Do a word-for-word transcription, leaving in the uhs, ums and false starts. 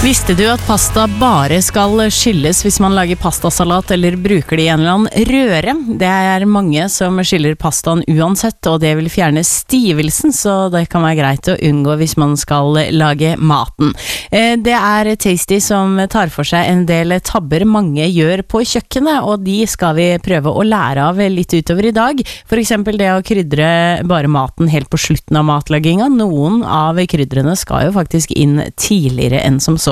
Visste du at pasta bare skal skylles hvis man lager pastasalat eller bruker det i en eller annen røre? Det er mange som skyller pastaen uansett, og det vil fjerne stivelsen, så det kan være greit å unngå hvis man skal lage maten. Det er Tasty som tar for seg en del tabber mange gjør på kjøkkenet, og de skal vi prøve å lære av litt utover i dag. For eksempel det å krydre bare maten helt på slutten av matlaginga. Noen av kryddrene skal jo faktisk inn tidligere enn som så.